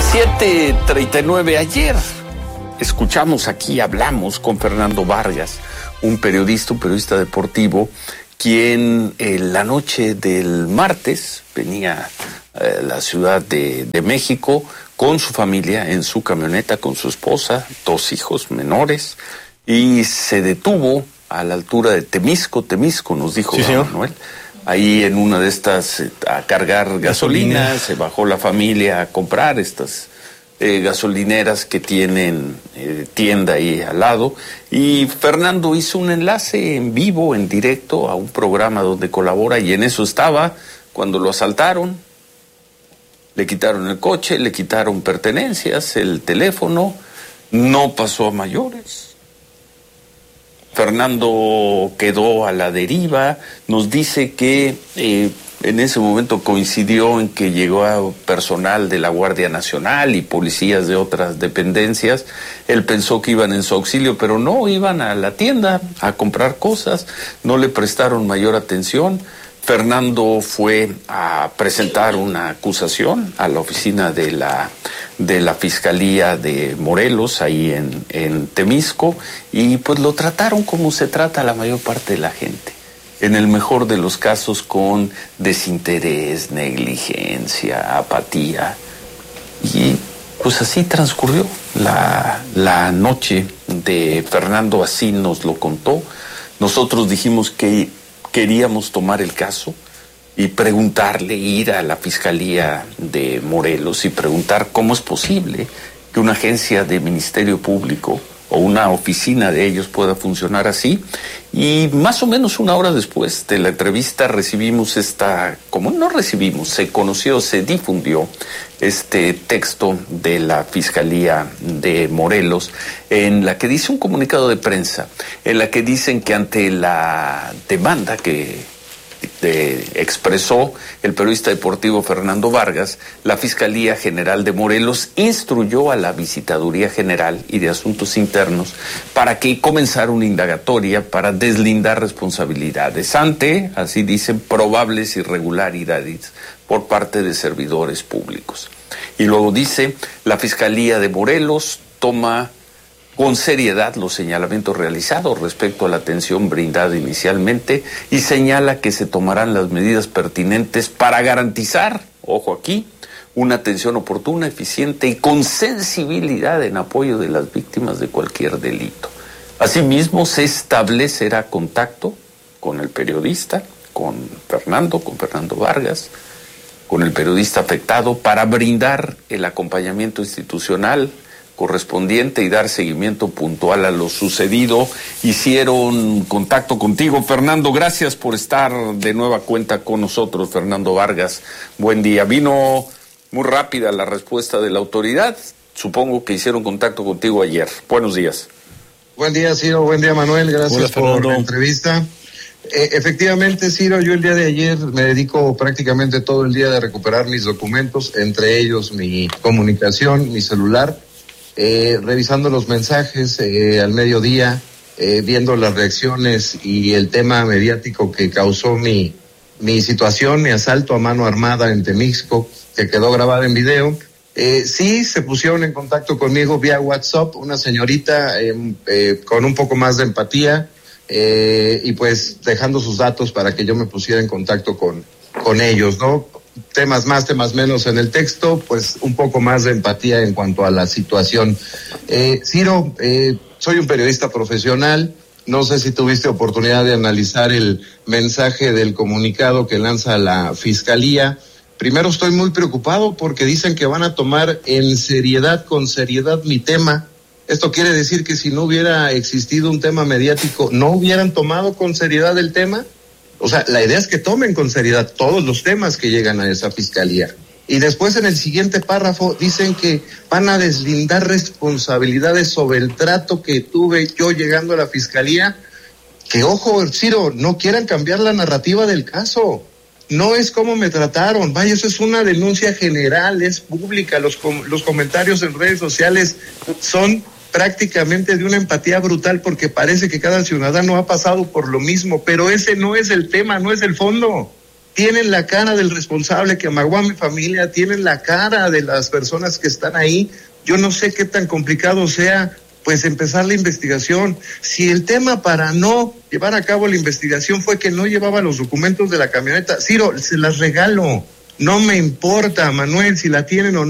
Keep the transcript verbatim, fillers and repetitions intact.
siete treinta y nueve. Ayer escuchamos aquí, hablamos con Fernando Vargas, un periodista, un periodista deportivo, quien en la noche del martes venía a la Ciudad de, de México con su familia en su camioneta, con su esposa, dos hijos menores, y se detuvo a la altura de Temisco. Temisco, nos dijo sí, Manuel. Ahí en una de estas, a cargar gasolina, gasolina, se bajó la familia a comprar estas eh, gasolineras que tienen eh, tienda ahí al lado, y Fernando hizo un enlace en vivo, en directo, a un programa donde colabora, y en eso estaba cuando lo asaltaron, le quitaron el coche, le quitaron pertenencias, el teléfono, no pasó a mayores. Fernando quedó a la deriva, nos dice que eh, en ese momento coincidió en que llegó personal de la Guardia Nacional y policías de otras dependencias. Él pensó que iban en su auxilio, pero no, iban a la tienda a comprar cosas, no le prestaron mayor atención. Fernando fue a presentar una acusación a la oficina de la de la Fiscalía de Morelos, ahí en, en Temisco, y pues lo trataron como se trata a la mayor parte de la gente. En el mejor de los casos con desinterés, negligencia, apatía. Y pues así transcurrió la, la noche de Fernando, así nos lo contó. Nosotros dijimos que queríamos tomar el caso y preguntarle, ir a la Fiscalía de Morelos y preguntar cómo es posible que una agencia de Ministerio Público o una oficina de ellos pueda funcionar así. Y más o menos una hora después de la entrevista recibimos esta, como no recibimos, se conoció, se difundió este texto de la Fiscalía de Morelos, en la que dice un comunicado de prensa, en la que dicen que ante la demanda que De, expresó el periodista deportivo Fernando Vargas, la Fiscalía General de Morelos instruyó a la Visitaduría General y de Asuntos Internos para que comenzara una indagatoria para deslindar responsabilidades ante, así dicen, probables irregularidades por parte de servidores públicos. Y luego dice, la Fiscalía de Morelos toma con seriedad los señalamientos realizados respecto a la atención brindada inicialmente y señala que se tomarán las medidas pertinentes para garantizar, ojo aquí, una atención oportuna, eficiente y con sensibilidad en apoyo de las víctimas de cualquier delito. Asimismo, se establecerá contacto con el periodista, con Fernando, con Fernando Vargas, con el periodista afectado para brindar el acompañamiento institucional correspondiente y dar seguimiento puntual a lo sucedido. Hicieron contacto contigo, Fernando. Gracias por estar de nueva cuenta con nosotros, Fernando Vargas. Buen día. Vino muy rápida la respuesta de la autoridad. Supongo que hicieron contacto contigo ayer. Buenos días. Buen día, Ciro. Buen día, Manuel. Gracias Hola, por la entrevista. Eh, efectivamente, Ciro, yo el día de ayer me dedico prácticamente todo el día de recuperar mis documentos, entre ellos mi comunicación, mi celular. Eh, revisando los mensajes eh, al mediodía, eh, viendo las reacciones y el tema mediático que causó mi, mi situación, mi asalto a mano armada en Temisco, que quedó grabado en video. Eh, sí, se pusieron en contacto conmigo vía WhatsApp, una señorita eh, eh, con un poco más de empatía eh, y pues dejando sus datos para que yo me pusiera en contacto con, con ellos, ¿no? Temas más, temas menos en el texto, pues un poco más de empatía en cuanto a la situación. Eh, Ciro, eh, soy un periodista profesional, no sé si tuviste oportunidad de analizar el mensaje del comunicado que lanza la Fiscalía. Primero, estoy muy preocupado porque dicen que van a tomar en seriedad, con seriedad mi tema. Esto quiere decir que si no hubiera existido un tema mediático, ¿no hubieran tomado con seriedad el tema? O sea, la idea es que tomen con seriedad todos los temas que llegan a esa fiscalía. Y después en el siguiente párrafo dicen que van a deslindar responsabilidades sobre el trato que tuve yo llegando a la fiscalía. Que ojo, Ciro, no quieran cambiar la narrativa del caso. No es cómo me trataron. Vaya, eso es una denuncia general, es pública. Los, com- los comentarios en redes sociales son prácticamente de una empatía brutal porque parece que cada ciudadano ha pasado por lo mismo, pero ese no es el tema, no es el fondo. tienen la cara del responsable que amagó a mi familia, tienen la cara de las personas que están ahí. Yo no sé qué tan complicado sea, pues, empezar la investigación. Si el tema para no llevar a cabo la investigación fue que no llevaba los documentos de la camioneta, Ciro, se las regalo. No me importa, Manuel, si la tienen o no.